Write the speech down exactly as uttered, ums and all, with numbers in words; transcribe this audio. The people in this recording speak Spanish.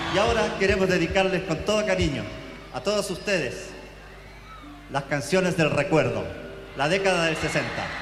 Y ahora queremos dedicarles con todo cariño a todos ustedes las canciones del recuerdo, la década del sesenta.